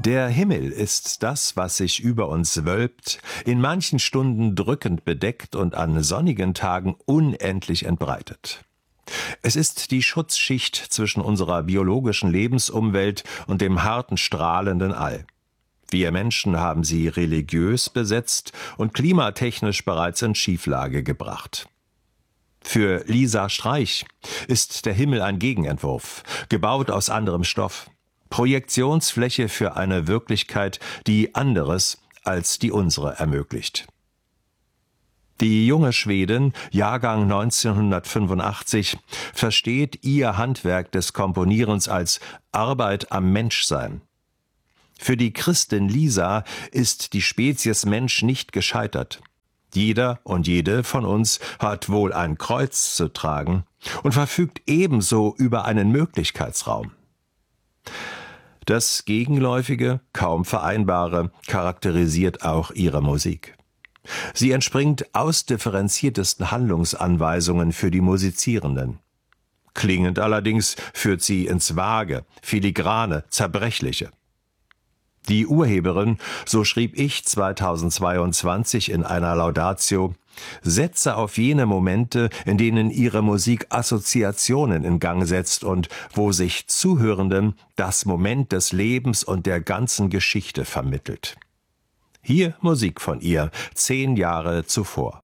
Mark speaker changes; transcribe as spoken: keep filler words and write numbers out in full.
Speaker 1: Der Himmel ist das, was sich über uns wölbt, in manchen Stunden drückend bedeckt und an sonnigen Tagen unendlich entbreitet. Es ist die Schutzschicht zwischen unserer biologischen Lebensumwelt und dem harten, strahlenden All. Wir Menschen haben sie religiös besetzt und klimatechnisch bereits in Schieflage gebracht. Für Lisa Streich ist der Himmel ein Gegenentwurf, gebaut aus anderem Stoff. Projektionsfläche für eine Wirklichkeit, die anderes als die unsere ermöglicht. Die junge Schwedin, Jahrgang neunzehnhundertfünfundachtzig, versteht ihr Handwerk des Komponierens als Arbeit am Menschsein. Für die Christin Lisa ist die Spezies Mensch nicht gescheitert. Jeder und jede von uns hat wohl ein Kreuz zu tragen und verfügt ebenso über einen Möglichkeitsraum. Das Gegenläufige, kaum Vereinbare, charakterisiert auch ihre Musik. Sie entspringt ausdifferenziertesten Handlungsanweisungen für die Musizierenden. Klingend allerdings führt sie ins Vage, Filigrane, Zerbrechliche. Die Urheberin, so schrieb ich zweitausendzweiundzwanzig in einer Laudatio, setze auf jene Momente, in denen ihre Musik Assoziationen in Gang setzt und wo sich Zuhörenden das Moment des Lebens und der ganzen Geschichte vermittelt. Hier Musik von ihr, zehn Jahre zuvor.